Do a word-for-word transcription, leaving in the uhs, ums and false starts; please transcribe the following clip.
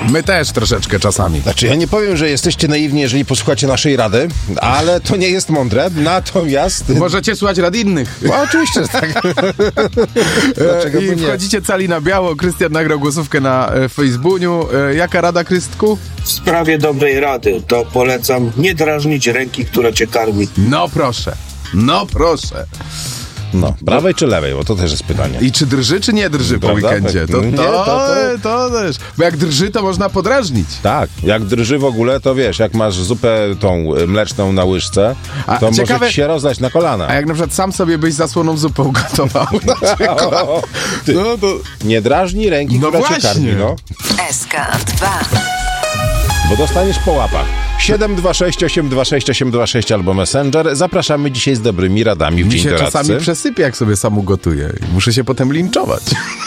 My też troszeczkę czasami. Znaczy, ja nie powiem, że jesteście naiwni, jeżeli posłuchacie naszej rady, ale to nie jest mądre. Natomiast... Możecie słuchać rad innych. No, oczywiście, że tak. Dlaczego I by nie? wchodzicie cali na biało. Krystian nagrał głosówkę na e, Facebooku. E, jaka rada, Krystku? W sprawie dobrej rady to polecam nie drażnić ręki, która cię karmi. No proszę. No proszę. No, prawej czy lewej? Bo to też jest pytanie. I czy drży, czy nie drży po Prawda? weekendzie? To, Nie, to, to- to, to- też. Bo jak drży, to można podrażnić. Tak, jak drży w ogóle, to wiesz, jak masz zupę tą y, mleczną na łyżce, A to ciekawe- może ci się rozlać na kolana. A jak na przykład sam sobie byś zasłoną zupę ugotował na przykład, Ty, no to... nie drażnij ręki, No która cię właśnie. karmi, no. S K dwa. Bo dostaniesz po łapach. siedem dwa sześć osiem dwa sześć osiem dwa sześć albo Messenger. Zapraszamy dzisiaj z dobrymi radami w Mi Dzień się Doradcy. czasami przesypie, jak sobie sam ugotuję. Muszę się potem linczować.